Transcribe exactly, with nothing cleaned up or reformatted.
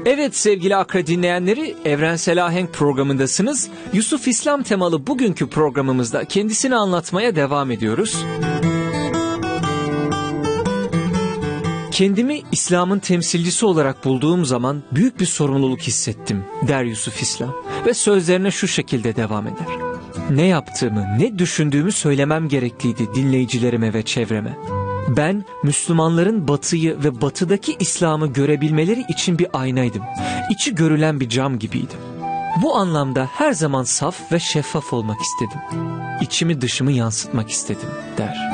Evet sevgili Akra dinleyenleri, Evrensel Ahenk programındasınız. Yusuf İslam temalı bugünkü programımızda kendisini anlatmaya devam ediyoruz. Kendimi İslam'ın temsilcisi olarak bulduğum zaman büyük bir sorumluluk hissettim, der Yusuf İslam. Ve sözlerine şu şekilde devam eder. Ne yaptığımı, ne düşündüğümü söylemem gerekliydi dinleyicilerime ve çevreme. Ben Müslümanların batıyı ve batıdaki İslam'ı görebilmeleri için bir aynaydım. İçi görülen bir cam gibiydim. Bu anlamda her zaman saf ve şeffaf olmak istedim. İçimi dışımı yansıtmak istedim, der.